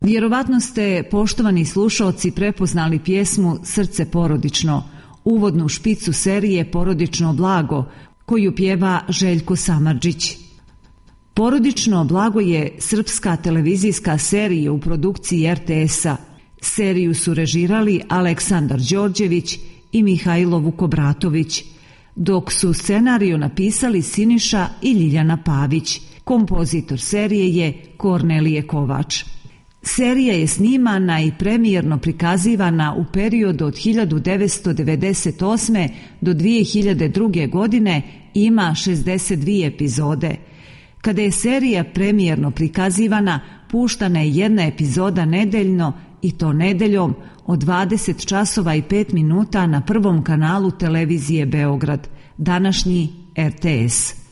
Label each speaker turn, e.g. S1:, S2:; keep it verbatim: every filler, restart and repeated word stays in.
S1: Vjerovatno ste, poštovani slušaoci, prepoznali pjesmu Srce porodično, uvodnu špicu serije Porodično blago, koju pjeva Željko Samardžić. Porodično blago je srpska televizijska serija u produkciji er te esa. Seriju su režirali Aleksandar Đorđević i Mihajlo Vukobratović, dok su scenariju napisali Siniša i Ljiljana Pavić. Kompozitor serije je Kornelije Kovač. Serija je snimana i premijerno prikazivana u periodu od hiljadu devetsto devedeset osme. do dvije hiljade druge. godine i ima šezdeset dvije epizode. Kada je serija premijerno prikazivana, puštana je jedna epizoda nedeljno i to nedeljom od dvadeset časova i pet minuta na prvom kanalu televizije Beograd, današnji er te es.